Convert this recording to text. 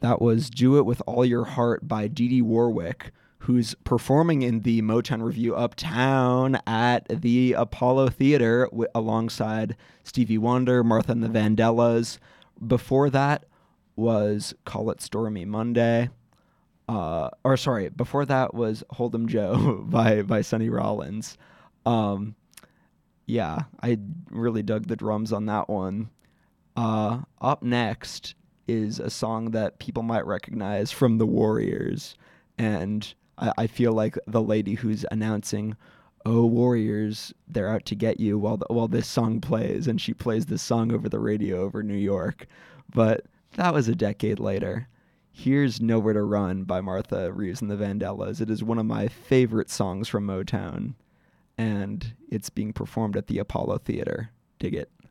That was Do It With All Your Heart by Dee Dee Warwick, who's performing in the Motown Revue Uptown at the Apollo Theater alongside Stevie Wonder, Martha and the Vandellas. Before that was Call It Stormy Monday. Before that was Hold 'Em Joe by Sonny Rollins. Yeah, I really dug the drums on that one. Up next is a song that people might recognize from The Warriors, and I feel like the lady who's announcing, "Oh Warriors, they're out to get you," while this song plays, and she plays this song over the radio over New York. But that was a decade later. Here's Nowhere to Run by Martha Reeves and the Vandellas. It is one of my favorite songs from Motown, and it's being performed at the Apollo Theater. Dig it.